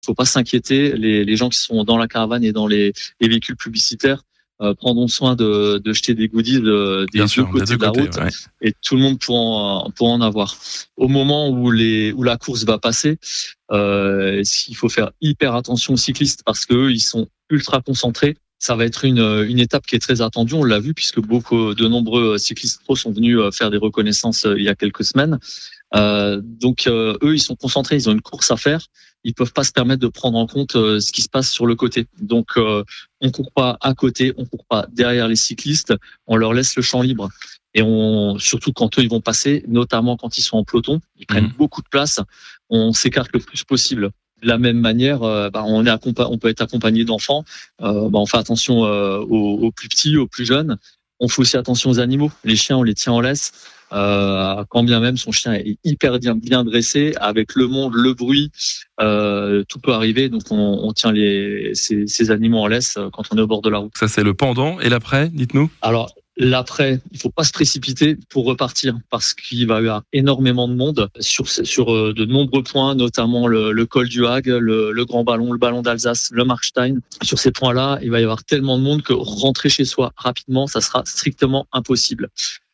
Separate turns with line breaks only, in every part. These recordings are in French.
faut pas s'inquiéter. Les gens qui sont dans la caravane et dans les véhicules publicitaires prendront soin de jeter des goodies des deux côtés de la route, ouais. Et tout le monde pourra en avoir. Au moment où la course va passer, il faut faire hyper attention aux cyclistes parce que eux, ils sont ultra concentrés. Ça va être une étape qui est très attendue. On l'a vu puisque de nombreux cyclistes pros sont venus faire des reconnaissances il y a quelques semaines. Donc eux, ils sont concentrés. Ils ont une course à faire. Ils peuvent pas se permettre de prendre en compte ce qui se passe sur le côté. Donc on court pas à côté, on court pas derrière les cyclistes. On leur laisse le champ libre. Et surtout quand eux ils vont passer, notamment quand ils sont en peloton, ils prennent beaucoup de place. On s'écarte le plus possible. De la même manière, on peut être accompagné d'enfants. On fait attention aux plus petits, aux plus jeunes. On fait aussi attention aux animaux. Les chiens, on les tient en laisse. Quand bien même son chien est hyper bien dressé, avec le monde, le bruit, tout peut arriver. Donc on tient ces animaux en laisse quand on est au bord de la route.
Ça c'est le pendant. Et l'après, dites-nous.
Alors l'après, il faut pas se précipiter pour repartir parce qu'il va y avoir énormément de monde sur de nombreux points, notamment le col du Hague, le Grand Ballon, le Ballon d'Alsace, le Markstein. Sur ces points-là, il va y avoir tellement de monde que rentrer chez soi rapidement, ça sera strictement impossible.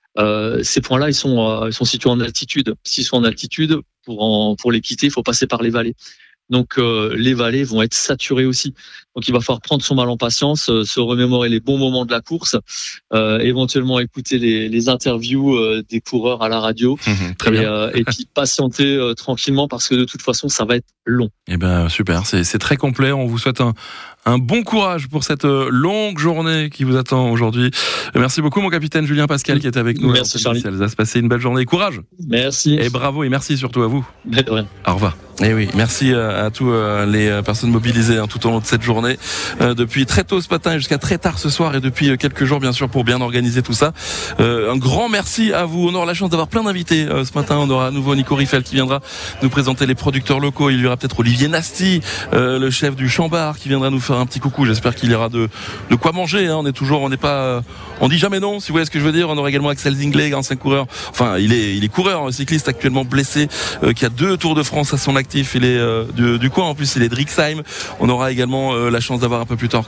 Ces points-là, ils sont situés en altitude. S'ils sont en altitude, pour les quitter, il faut passer par les vallées. Donc les vallées vont être saturées aussi. Donc il va falloir prendre son mal en patience, se remémorer les bons moments de la course, éventuellement écouter les interviews des coureurs à la radio,
très bien.
Et puis patienter tranquillement parce que de toute façon ça va être long.
Eh ben super, c'est très complet. On vous souhaite un bon courage pour cette longue journée qui vous attend aujourd'hui. Merci beaucoup mon capitaine Julien Pascal qui est avec nous.
Merci Charlie.
Alsace, passez une belle journée. Courage.
Merci.
Et bravo et merci surtout à vous.
De rien.
Au revoir. Et oui, merci à tous les personnes mobilisées tout au long de cette journée, depuis très tôt ce matin jusqu'à très tard ce soir et depuis quelques jours bien sûr pour bien organiser tout ça. Un grand merci à vous. On aura la chance d'avoir plein d'invités ce matin. On aura à nouveau Nico Riffel qui viendra nous présenter les producteurs locaux. Il y aura peut-être Olivier Nasty, le chef du Chambard, qui viendra nous faire un petit coucou. J'espère qu'il y aura de quoi manger. On dit jamais non, si vous voyez ce que je veux dire. On aura également Axel Zingler, ancien coureur. Enfin, il est coureur, cycliste actuellement blessé, qui a 2 Tours de France à son actif. Il est du coin. En plus, il est de Rixheim. On aura également la chance d'avoir un peu plus tard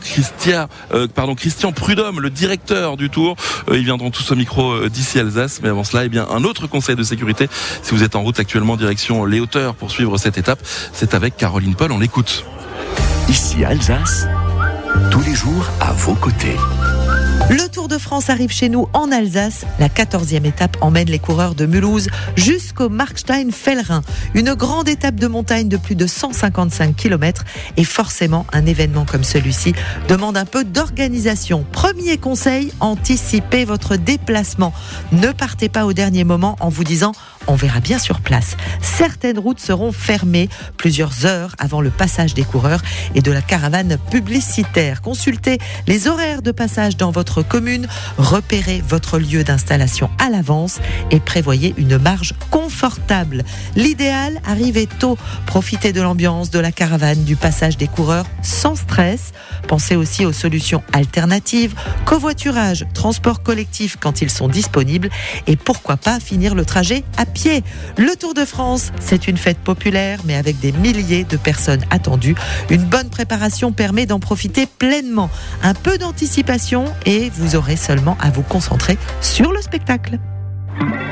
Christian Prudhomme, le directeur du Tour. Ils viendront tous au micro d'ici Alsace. Mais avant cela, un autre conseil de sécurité. Si vous êtes en route actuellement direction les hauteurs pour suivre cette étape, c'est avec Caroline Paul. On l'écoute.
Ici Alsace, tous les jours à vos côtés.
Le Tour de France arrive chez nous en Alsace. La 14e étape emmène les coureurs de Mulhouse jusqu'au Markstein-Fellerin. Une grande étape de montagne de plus de 155 km. Et forcément, un événement comme celui-ci demande un peu d'organisation. Premier conseil, anticipez votre déplacement. Ne partez pas au dernier moment en vous disant « on verra bien sur place ». Certaines routes seront fermées plusieurs heures avant le passage des coureurs et de la caravane publicitaire. Consultez les horaires de passage dans votre commune, repérez votre lieu d'installation à l'avance et prévoyez une marge confortable. L'idéal, arrivez tôt, profitez de l'ambiance de la caravane, du passage des coureurs sans stress. Pensez aussi aux solutions alternatives, covoiturage, transport collectif quand ils sont disponibles et pourquoi pas finir le trajet à pied. Le Tour de France, c'est une fête populaire mais avec des milliers de personnes attendues. Une bonne préparation permet d'en profiter pleinement. Un peu d'anticipation et vous aurez seulement à vous concentrer sur le spectacle.